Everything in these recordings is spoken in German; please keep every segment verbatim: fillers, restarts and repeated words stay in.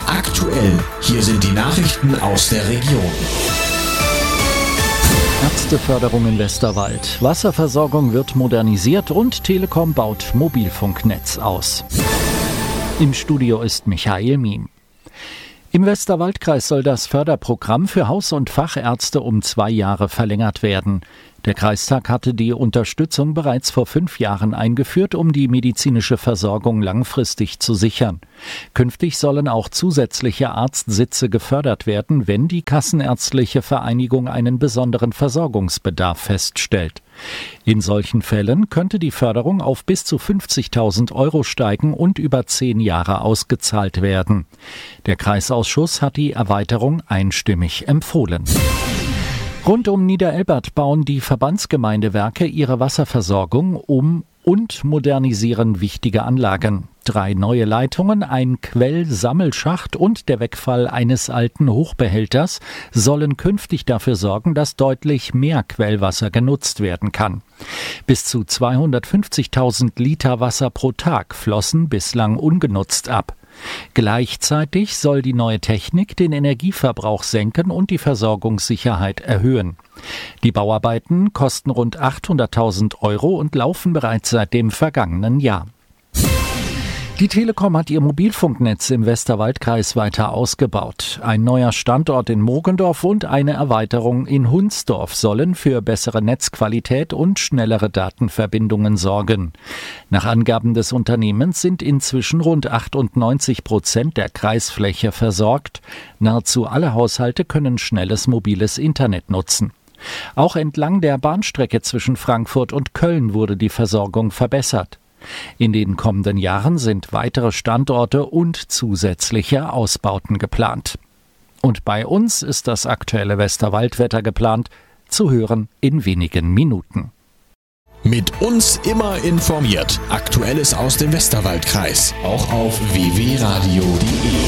Aktuell, hier sind die Nachrichten aus der Region. Ärzteförderung in Westerwald. Wasserversorgung wird modernisiert und Telekom baut Mobilfunknetz aus. Im Studio ist Michael Miem. Im Westerwaldkreis soll das Förderprogramm für Haus- und Fachärzte um zwei Jahre verlängert werden. Der Kreistag hatte die Unterstützung bereits vor fünf Jahren eingeführt, um die medizinische Versorgung langfristig zu sichern. Künftig sollen auch zusätzliche Arztsitze gefördert werden, wenn die Kassenärztliche Vereinigung einen besonderen Versorgungsbedarf feststellt. In solchen Fällen könnte die Förderung auf bis zu fünfzigtausend Euro steigen und über zehn Jahre ausgezahlt werden. Der Kreisausschuss hat die Erweiterung einstimmig empfohlen. Rund um Niederelbert bauen die Verbandsgemeindewerke ihre Wasserversorgung um und modernisieren wichtige Anlagen. Drei neue Leitungen, ein Quellsammelschacht und der Wegfall eines alten Hochbehälters sollen künftig dafür sorgen, dass deutlich mehr Quellwasser genutzt werden kann. Bis zu zweihundertfünfzigtausend Liter Wasser pro Tag flossen bislang ungenutzt ab. Gleichzeitig soll die neue Technik den Energieverbrauch senken und die Versorgungssicherheit erhöhen. Die Bauarbeiten kosten rund achthunderttausend Euro und laufen bereits seit dem vergangenen Jahr. Die Telekom hat ihr Mobilfunknetz im Westerwaldkreis weiter ausgebaut. Ein neuer Standort in Mogendorf und eine Erweiterung in Hunsdorf sollen für bessere Netzqualität und schnellere Datenverbindungen sorgen. Nach Angaben des Unternehmens sind inzwischen rund achtundneunzig Prozent der Kreisfläche versorgt. Nahezu alle Haushalte können schnelles mobiles Internet nutzen. Auch entlang der Bahnstrecke zwischen Frankfurt und Köln wurde die Versorgung verbessert. In den kommenden Jahren sind weitere Standorte und zusätzliche Ausbauten geplant. Und bei uns ist das aktuelle Westerwaldwetter geplant, zu hören in wenigen Minuten. Mit uns immer informiert. Aktuelles aus dem Westerwaldkreis. Auch auf w w radio punkt de.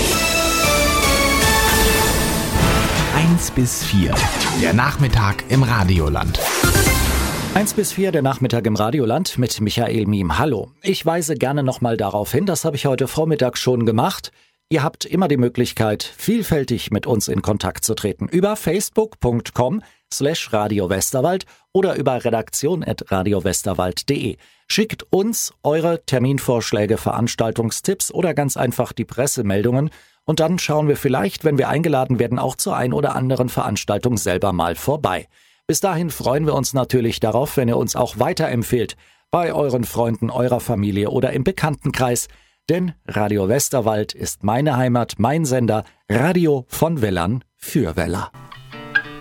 eins bis vier. Der Nachmittag im Radioland. eins bis vier, der Nachmittag im Radioland mit Michael Miem. Hallo. Ich weise gerne nochmal darauf hin, das habe ich heute Vormittag schon gemacht. Ihr habt immer die Möglichkeit, vielfältig mit uns in Kontakt zu treten. Über facebook punkt com slash Radio Westerwald oder über redaktion at radiowesterwald punkt de. Schickt uns eure Terminvorschläge, Veranstaltungstipps oder ganz einfach die Pressemeldungen. Und dann schauen wir vielleicht, wenn wir eingeladen werden, auch zur ein oder anderen Veranstaltung selber mal vorbei. Bis dahin freuen wir uns natürlich darauf, wenn ihr uns auch weiterempfehlt, bei euren Freunden, eurer Familie oder im Bekanntenkreis. Denn Radio Westerwald ist meine Heimat, mein Sender, Radio von Wellern für Weller.